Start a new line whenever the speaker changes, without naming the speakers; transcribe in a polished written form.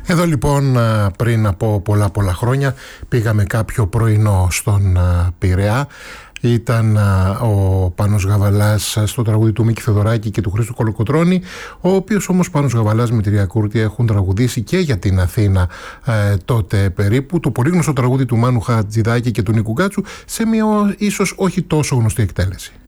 Εδώ λοιπόν πριν από πολλά χρόνια πήγαμε κάποιο πρωινό στον Πειραιά. Ήταν ο Πάνος Γαβαλάς στο τραγούδι του Μίκη Θεοδωράκη και του Χρήστου Κολοκοτρώνη, ο οποίος όμως Πάνος Γαβαλάς με τη Ρία Κούρτη έχουν τραγουδήσει και για την Αθήνα τότε περίπου, το πολύ γνωστό τραγούδι του Μάνου Χατζηδάκη και του Νίκου Γκάτσου σε μια ίσως όχι τόσο γνωστή εκτέλεση.